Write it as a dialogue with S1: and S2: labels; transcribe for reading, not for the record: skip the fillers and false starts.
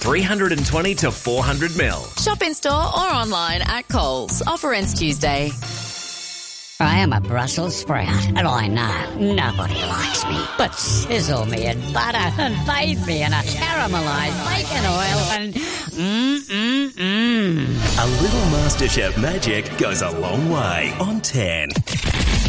S1: 320 to 400 mil.
S2: Shop in store or online at Coles. Offer ends Tuesday.
S3: I am a Brussels sprout, and I know nobody likes me. But sizzle me in butter and bathe me in a caramelised bacon oil and
S1: A little MasterChef magic goes a long way on 10.